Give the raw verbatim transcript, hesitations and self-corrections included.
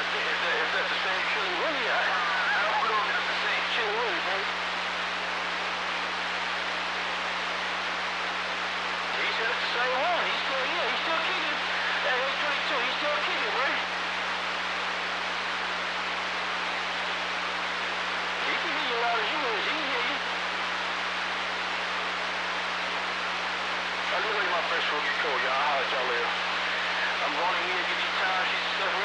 Is that, is that the same Chili Willy? I, I don't know if that's the same Chili Willy, bro. He said it's the same one. He's still, yeah, he's still kicking. At age twenty-two, he's still kicking, bro. He can hear you loud as you is. He can hear you. I'll get ready my first will get cold, y'all. I'll holler at y'all later. I'm going in here to get these time sheets and stuff